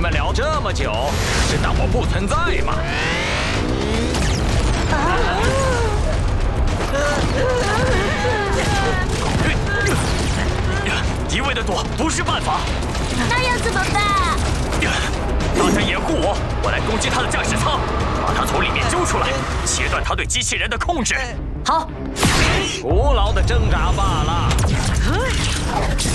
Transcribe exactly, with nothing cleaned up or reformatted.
们聊这么久，是当我不存在吗？一味的躲不是办法。 那要怎么办？ 大家掩护我，我来攻击他的驾驶舱，把他从里面揪出来，切断他对机器人的控制。 好。 徒劳的挣扎罢了。